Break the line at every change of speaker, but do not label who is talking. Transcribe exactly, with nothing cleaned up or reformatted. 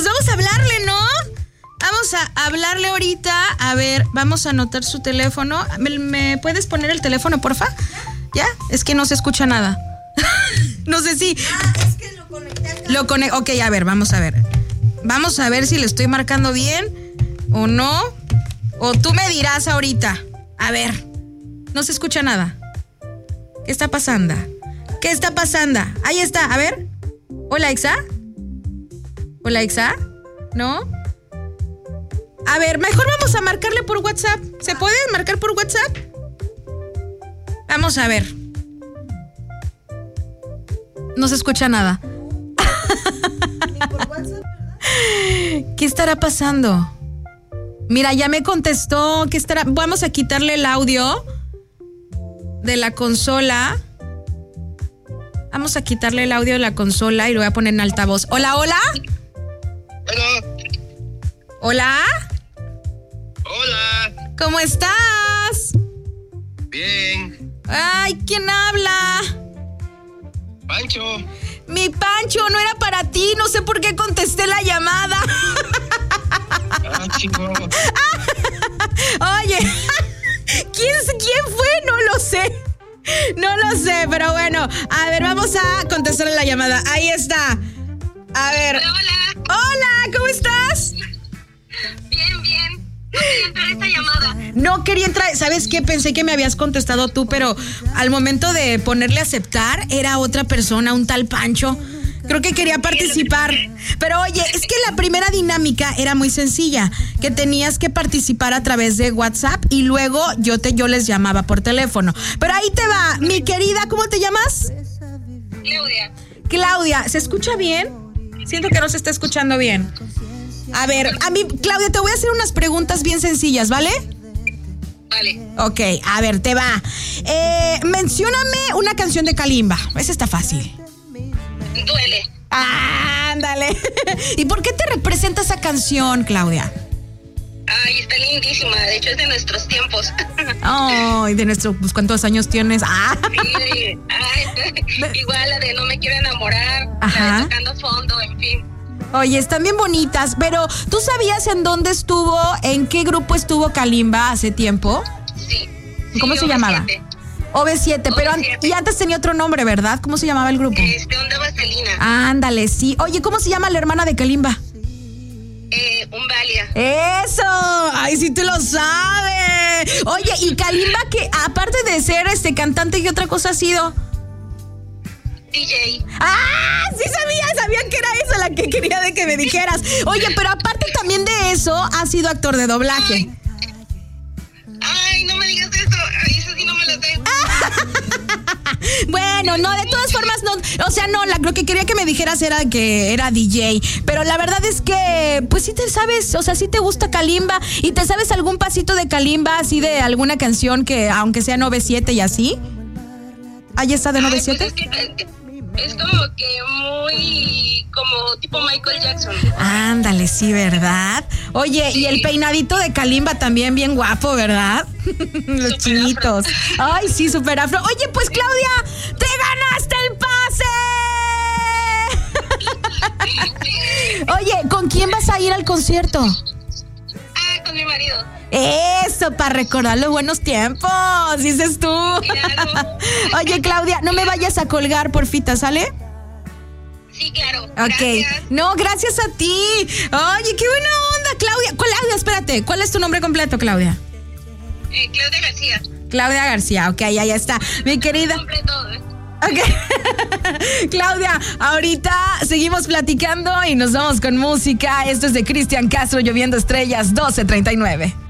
pues vamos a hablarle, ¿no? Vamos a hablarle ahorita. A ver, vamos a anotar su teléfono. ¿Me, me puedes poner el teléfono, porfa? ¿Ya? Es que no se escucha nada. No sé si...
Ah, es que lo conecté acá.
Lo conecté. Ok, a ver, vamos a ver. Vamos a ver si le estoy marcando bien o no. O tú me dirás ahorita. A ver, no se escucha nada. ¿Qué está pasando? ¿Qué está pasando? Ahí está, a ver. Hola, Exa. Hola, Exa. ¿No? A ver, mejor vamos a marcarle por WhatsApp. ¿Se puede marcar por WhatsApp? Vamos a ver. No se escucha nada.
Ni por WhatsApp, ¿verdad?
¿Qué estará pasando? Mira, ya me contestó. ¿Qué estará? Vamos a quitarle el audio de la consola. Vamos a quitarle el audio de la consola y lo voy a poner en altavoz. Hola, hola.
Hola.
Hola.
Hola.
¿Cómo estás?
Bien.
Ay, ¿quién habla?
Pancho.
Mi Pancho, no era para ti. No sé por qué contesté la llamada.
Ah, chico.
Oye, ¿quién, ¿quién fue? No lo sé. No lo sé, pero bueno. A ver, vamos a contestarle la llamada. Ahí está. A ver.
Hola, hola.
Hola, ¿cómo estás?
Bien, bien. No quería entrar esta llamada.
No quería entrar. ¿Sabes qué? Pensé que me habías contestado tú, pero al momento de ponerle aceptar, era otra persona, un tal Pancho. Creo que quería participar. Pero oye, es que la primera dinámica era muy sencilla, que tenías que participar a través de WhatsApp y luego yo te yo les llamaba por teléfono. Pero ahí te va, mi querida, ¿cómo te llamas?
Claudia.
Claudia, ¿se escucha bien? Siento que no se está escuchando bien. A ver, a mí, Claudia, te voy a hacer unas preguntas bien sencillas, ¿vale?
Vale.
Ok, a ver, te va. Eh, mencióname una canción de Kalimba. Esa está fácil.
Duele.
Ándale. ¿Y por qué te representa esa canción, Claudia?
Ay, está lindísima. De hecho, es de nuestros tiempos.
Ay, de nuestro, pues, ¿cuántos años tienes? Ah.
Sí, ay, igual la de No me quiero enamorar.
Ajá.
La de Tocando fondo, en fin.
Oye, están bien bonitas, pero ¿tú sabías en dónde estuvo, en qué grupo estuvo Kalimba hace tiempo?
Sí.
¿Cómo
sí,
se llamaba?
siete.
O B siete, pero an-
O B siete.
y antes tenía otro nombre, ¿verdad? ¿Cómo se llamaba el grupo?
Este, Onda Vaselina.
Ándale, sí. Oye, ¿cómo se llama la hermana de Kalimba?
Eh, Umbalia.
¡Eso! ¡Ay, sí tú lo sabes! Oye, y Kalimba, que aparte de ser este cantante, ¿qué otra cosa ha sido?
D J.
¡Ah! Sí sabía, sabía que era esa la que quería de que me dijeras. Oye, pero aparte también de eso, ha sido actor de doblaje.
Ay, no me digas eso. Ay, eso sí no me lo sé.
Bueno, no, de todas formas, no, o sea, no, la, lo que quería que me dijeras era que era D J, pero la verdad es que, pues sí te sabes, o sea, sí te gusta Kalimba, y te sabes algún pasito de Kalimba, así de alguna canción que, aunque sea nueve siete y así. ¿Ahí está de nueve siete?
Ay, pues es, que, es como que muy, como tipo Michael Jackson.
Ándale, sí, ¿verdad? Oye, sí. Y el peinadito de Kalimba también bien guapo, ¿verdad? Los super chinitos. Afro. Ay, sí, súper afro. Oye, pues Claudia, ¡te ganaste el pase! Oye, ¿con quién vas a ir al concierto?
Ah, con mi marido.
Eso, para recordar los buenos tiempos, dices tú.
Claro.
Oye, Claudia, no me vayas a colgar, porfita, ¿sale?
Sí, claro.
Ok.
Gracias.
No, gracias a ti. Oye, qué buena onda, Claudia. Claudia, espérate. ¿Cuál es tu nombre completo, Claudia?
Eh, Claudia García.
Claudia García, ok, ahí está. Mi querida.
Completo.
Ok. Claudia, ahorita seguimos platicando y nos vamos con música. Esto es de Cristian Castro, Lloviendo Estrellas, doce treinta y nueve.